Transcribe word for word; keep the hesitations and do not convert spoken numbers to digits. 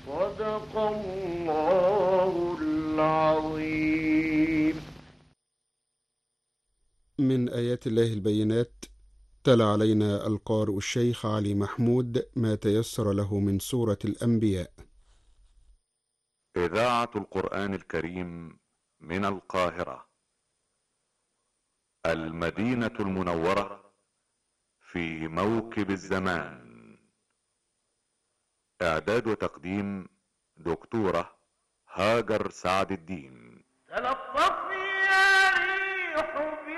صدق الله العظيم. من آيات الله البينات تلا علينا القارئ الشيخ علي محمود ما تيسر له من سورة الأنبياء. إذاعة القرآن الكريم من القاهرة، المدينة المنورة، في موكب الزمان. إعداد وتقديم دكتورة هاجر سعد الدين. تلطفي يا ريح